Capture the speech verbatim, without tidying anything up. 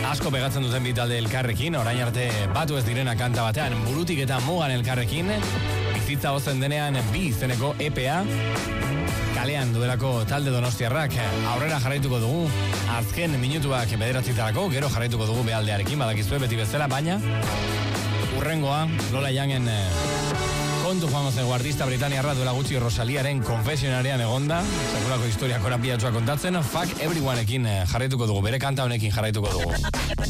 Asko pegatzen duten bi talde elkarrekin, orain arte batu ez direna kanta batean, burutik eta mugan elkarrekin, bizitza ozen denean bi izeneko E P A, kalean duelako talde donostiarrak aurrera jarraituko dugu, azken minutuak bederatzitarako, gero jarraituko dugu behaldearekin, badakizue beti bezala, baina urrengoa, Lola Youngen kontu joango zen artista britaniarra duela gutxi Rosaliaren konfesionarian egonda, sekulako historia korapiatxoa kontatzen, Fuck Everyoneekin jarraituko dugu, bere kanta honekin jarraituko dugu.